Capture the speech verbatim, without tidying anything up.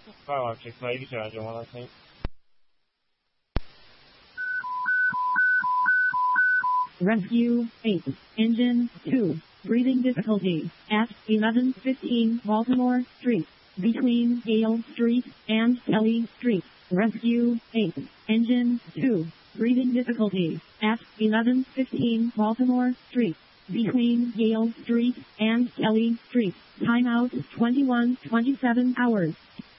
Fala, tinha que sair de viagem, uma assim. Rescue eight, Engine two, breathing difficulty, at eleven fifteen Baltimore Street, between Gale Street and Kelly Street. Rescue eight, Engine two, breathing difficulty, at eleven fifteen Baltimore Street, between Gale Street and Kelly Street. Timeout twenty-one twenty-seven hours.